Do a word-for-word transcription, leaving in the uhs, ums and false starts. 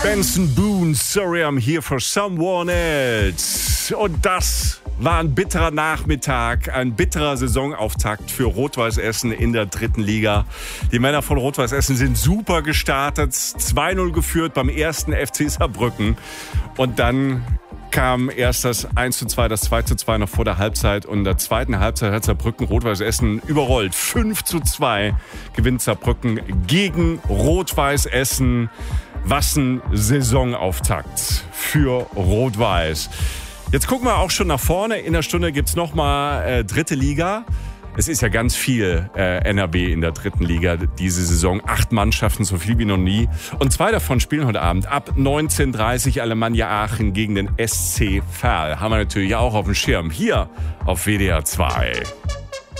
Benson Boone, sorry I'm here for someone else. Und das war ein bitterer Nachmittag, ein bitterer Saisonauftakt für Rot-Weiß Essen in der dritten Liga. Die Männer von Rot-Weiß Essen sind super gestartet, zwei null geführt beim ersten F C Saarbrücken. Und dann kam erst das eins zu zwei, das zwei zu zwei noch vor der Halbzeit. Und in der zweiten Halbzeit hat Saarbrücken Rot-Weiß Essen überrollt. fünf zu zwei gewinnt Saarbrücken gegen Rot-Weiß Essen. Was ein Saisonauftakt für Rot-Weiß. Jetzt gucken wir auch schon nach vorne. In der Stunde gibt's nochmal äh, dritte Liga. Es ist ja ganz viel äh, N R B in der dritten Liga diese Saison. Acht Mannschaften, so viel wie noch nie. Und zwei davon spielen heute Abend ab neunzehn Uhr dreißig Alemannia Aachen gegen den S C Verl. Haben wir natürlich auch auf dem Schirm hier auf W D R zwei.